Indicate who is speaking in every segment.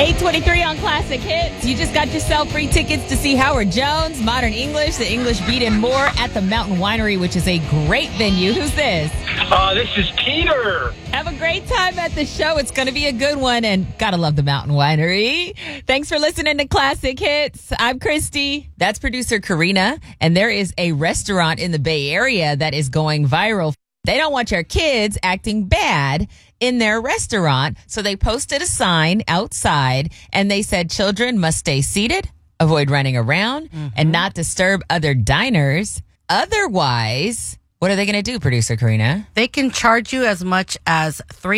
Speaker 1: 8:23 on Classic Hits. You just got yourself free tickets to see Howard Jones, Modern English, The English Beat, and more at the Mountain Winery, which is a great venue. Who's this?
Speaker 2: This is Peter.
Speaker 1: Have a great time at the show. It's going to be a good one, and gotta love the Mountain Winery. Thanks for listening to Classic Hits. I'm Christy. That's producer Karina, and there is a restaurant in the Bay Area that is going viral. They don't want your kids acting bad in their restaurant, so they posted a sign outside, and they said children must stay seated, avoid running around, and not disturb other diners. Otherwise, what are they going to do, producer Karina?
Speaker 3: They can charge you as much as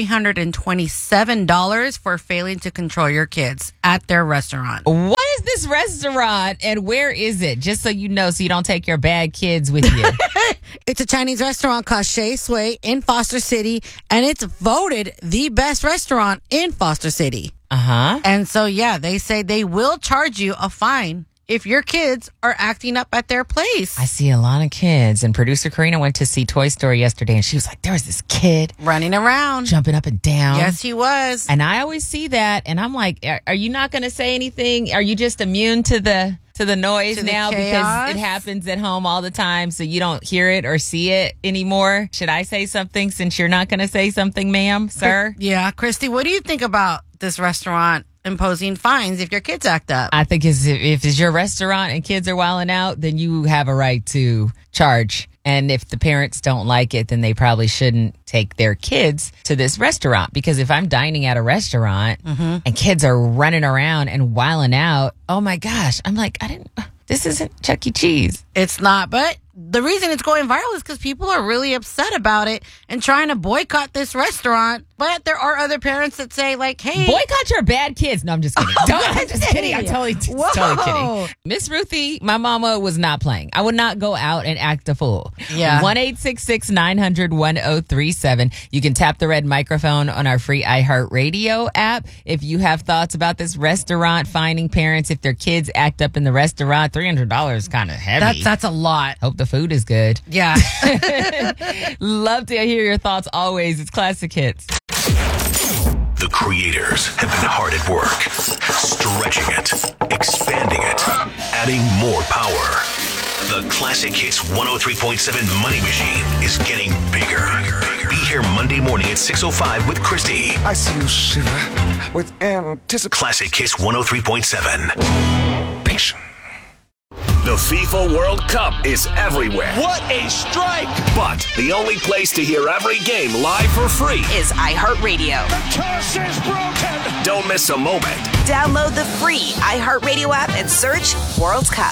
Speaker 3: $327 for failing to control your kids at their restaurant.
Speaker 1: What is this restaurant, and where is it? Just so you know, so you don't take your bad kids with you.
Speaker 3: It's a Chinese restaurant called Shea Sui in Foster City, and it's voted the best restaurant in Foster City.
Speaker 1: Uh-huh.
Speaker 3: And so, yeah, they say they will charge you a fine if your kids are acting up at their place.
Speaker 1: I see a lot of kids, and producer Karina went to see Toy Story yesterday, and she was like, there was this kid
Speaker 3: Running around.
Speaker 1: jumping up and down.
Speaker 3: Yes, he was.
Speaker 1: And I always see that, and I'm like, are you not going to say anything? Are you just immune to the noise
Speaker 3: To the
Speaker 1: now
Speaker 3: chaos?
Speaker 1: because it happens at home all the time, so you don't hear it or see it anymore? Should I say something since you're not going to say something, ma'am, sir?
Speaker 3: Yeah, Christy, what do you think about this restaurant imposing fines if your kids act up?
Speaker 1: I think if it's your restaurant and kids are wilding out, then you have a right to charge. And if the parents don't like it, then they probably shouldn't take their kids to this restaurant. Because if I'm dining at a restaurant and kids are running around and wilding out, oh my gosh, I'm like, this isn't Chuck E. Cheese.
Speaker 3: It's not, but the reason it's going viral is because people are really upset about it and trying to boycott this restaurant. But there are other parents that say, like, hey,
Speaker 1: Boycott your bad kids. No, I'm just kidding. I'm just kidding. I'm totally kidding. Miss Ruthie, my mama was not playing. I would not go out and act a fool.
Speaker 3: Yeah.
Speaker 1: 1-866-900-1037. You can tap the red microphone on our free iHeartRadio app. If you have thoughts about this restaurant fining parents if their kids act up in the restaurant, $300 is kind of heavy.
Speaker 3: that's a lot.
Speaker 1: Hope the food is good.
Speaker 3: Yeah.
Speaker 1: Love to hear your thoughts always. It's Classic Hits.
Speaker 4: The creators have been hard at work, stretching it, expanding it, adding more power. The Classic Hits 103.7 Money Machine is getting bigger. Be here Monday morning at 6:05 with Christy.
Speaker 5: I see you shiver with anticipation.
Speaker 4: Classic Hits 103.7.
Speaker 6: The FIFA World Cup is everywhere.
Speaker 2: What a strike!
Speaker 6: But the only place to hear every game live for free
Speaker 7: is iHeartRadio.
Speaker 2: The toss is broken!
Speaker 6: Don't miss a moment.
Speaker 7: Download the free iHeartRadio app and search World Cup.